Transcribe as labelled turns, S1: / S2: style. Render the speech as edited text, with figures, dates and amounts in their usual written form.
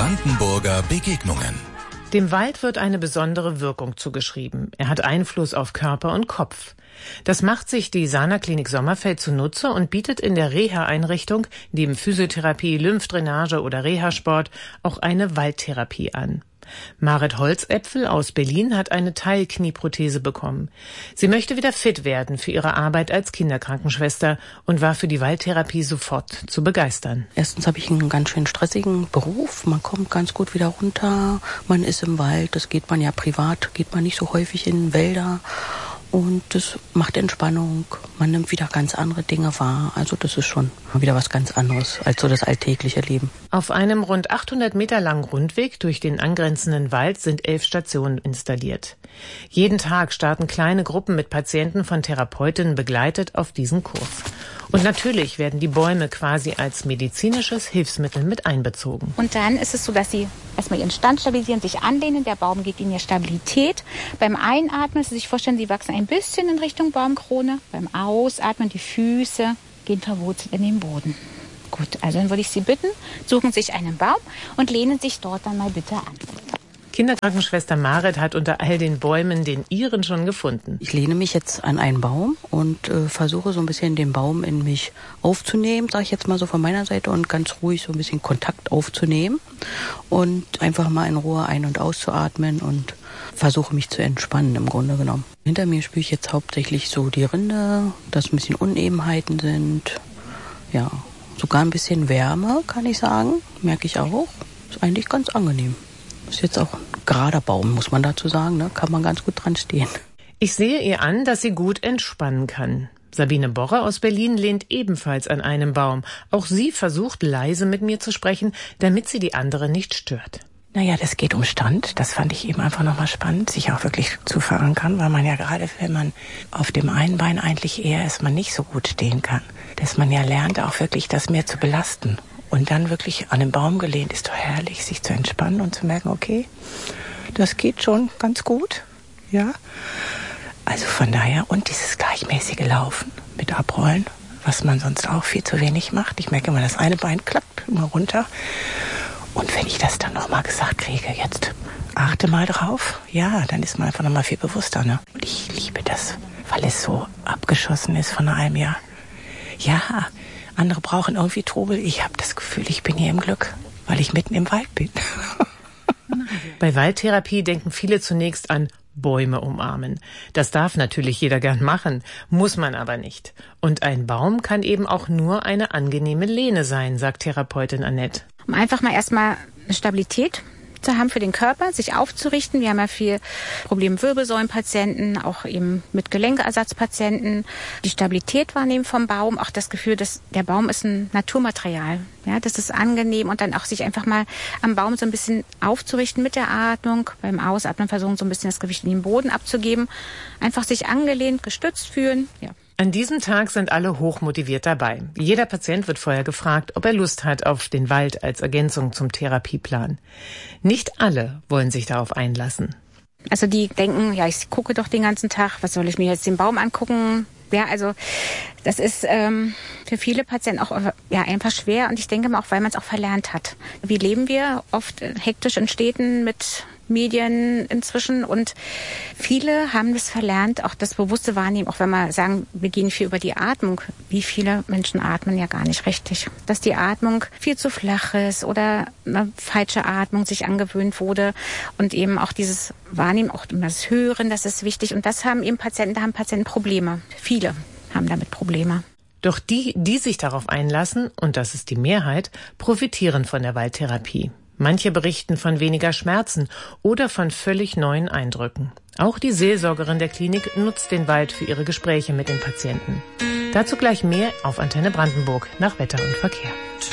S1: Brandenburger Begegnungen.
S2: Dem Wald wird eine besondere Wirkung zugeschrieben. Er hat Einfluss auf Körper und Kopf. Das macht sich die Sana Klinik Sommerfeld zunutze und bietet in der Reha-Einrichtung neben Physiotherapie, Lymphdrainage oder Reha-Sport auch eine Waldtherapie an. Marit Holzäpfel aus Berlin hat eine Teilknieprothese bekommen. Sie möchte wieder fit werden für ihre Arbeit als Kinderkrankenschwester und war für die Waldtherapie sofort zu begeistern.
S3: Erstens habe ich einen ganz schön stressigen Beruf. Man kommt ganz gut wieder runter. Man ist im Wald. Das geht man ja privat, geht man nicht so häufig in Wälder. Und das macht Entspannung. Man nimmt wieder ganz andere Dinge wahr. Also das ist schon wieder was ganz anderes als so das alltägliche Leben.
S2: Auf einem rund 800 Meter langen Rundweg durch den angrenzenden Wald sind 11 Stationen installiert. Jeden Tag starten kleine Gruppen mit Patienten von Therapeutinnen begleitet auf diesen Kurs. Und natürlich werden die Bäume quasi als medizinisches Hilfsmittel mit einbezogen.
S4: Und dann ist es so, dass sie erstmal ihren Stand stabilisieren, sich anlehnen. Der Baum gibt ihnen ja Stabilität. Beim Einatmen, müssen Sie sich vorstellen, sie wachsen ein bisschen in Richtung Baumkrone. Beim Ausatmen, die Füße gehen verwurzelt in den Boden. Gut, also dann würde ich Sie bitten, suchen sich einen Baum und lehnen sich dort dann mal bitte an.
S2: Kinderkrankenschwester Marit hat unter all den Bäumen den ihren schon gefunden.
S3: Ich lehne mich jetzt an einen Baum und versuche so ein bisschen den Baum in mich aufzunehmen, sage ich jetzt mal so von meiner Seite, und ganz ruhig so ein bisschen Kontakt aufzunehmen und einfach mal in Ruhe ein- und auszuatmen und versuche mich zu entspannen im Grunde genommen. Hinter mir spüre ich jetzt hauptsächlich so die Rinde, dass ein bisschen Unebenheiten sind, ja, sogar ein bisschen Wärme, kann ich sagen, merke ich auch. Ist eigentlich ganz angenehm. Ist jetzt auch ein gerader Baum, muss man dazu sagen, ne? Kann man ganz gut dran stehen.
S2: Ich sehe ihr an, dass sie gut entspannen kann. Sabine Borrer aus Berlin lehnt ebenfalls an einem Baum. Auch sie versucht leise mit mir zu sprechen, damit sie die andere nicht stört.
S5: Naja, das geht um Stand. Das fand ich eben einfach nochmal spannend, sich auch wirklich zu verankern, weil man ja gerade, wenn man auf dem einen Bein eigentlich eher erstmal nicht so gut stehen kann, dass man ja lernt, auch wirklich das mehr zu belasten. Und dann wirklich an den Baum gelehnt, ist doch herrlich, sich zu entspannen und zu merken, okay, das geht schon ganz gut, ja. Also von daher, und dieses gleichmäßige Laufen mit Abrollen, was man sonst auch viel zu wenig macht. Ich merke immer, das eine Bein klappt immer runter. Und wenn ich das dann nochmal gesagt kriege, jetzt achte mal drauf, ja, dann ist man einfach nochmal viel bewusster, ne? Und ich liebe das, weil es so abgeschossen ist von einem Jahr. Ja, andere brauchen irgendwie Trubel. Ich habe das Gefühl, ich bin hier im Glück, weil ich mitten im Wald bin.
S2: Bei Waldtherapie denken viele zunächst an Bäume umarmen. Das darf natürlich jeder gern machen, muss man aber nicht. Und ein Baum kann eben auch nur eine angenehme Lehne sein, sagt Therapeutin Annette.
S4: Um einfach mal erstmal eine Stabilität zu haben für den Körper, sich aufzurichten. Wir haben ja viel Probleme Wirbelsäulenpatienten, auch eben mit Gelenkersatzpatienten. Die Stabilität wahrnehmen vom Baum, auch das Gefühl, dass der Baum ist ein Naturmaterial. Ja, das ist angenehm und dann auch sich einfach mal am Baum so ein bisschen aufzurichten mit der Atmung. Beim Ausatmen versuchen so ein bisschen das Gewicht in den Boden abzugeben. Einfach sich angelehnt, gestützt fühlen, ja.
S2: An diesem Tag sind alle hochmotiviert dabei. Jeder Patient wird vorher gefragt, ob er Lust hat auf den Wald als Ergänzung zum Therapieplan. Nicht alle wollen sich darauf einlassen.
S4: Also die denken, ja, ich gucke doch den ganzen Tag, was soll ich mir jetzt den Baum angucken? Ja, also das ist für viele Patienten auch ja einfach schwer und ich denke mal auch, weil man es auch verlernt hat. Wie leben wir oft hektisch in Städten mit Medien inzwischen und viele haben das verlernt, auch das bewusste Wahrnehmen, auch wenn wir sagen, wir gehen viel über die Atmung. Wie viele Menschen atmen ja gar nicht richtig. Dass die Atmung viel zu flach ist oder eine falsche Atmung sich angewöhnt wurde und eben auch dieses Wahrnehmen, auch das Hören, das ist wichtig und das haben eben Patienten, da haben Patienten Probleme. Viele haben damit Probleme.
S2: Doch die sich darauf einlassen, und das ist die Mehrheit, profitieren von der Waldtherapie. Manche berichten von weniger Schmerzen oder von völlig neuen Eindrücken. Auch die Seelsorgerin der Klinik nutzt den Wald für ihre Gespräche mit den Patienten. Dazu gleich mehr auf Antenne Brandenburg nach Wetter und Verkehr.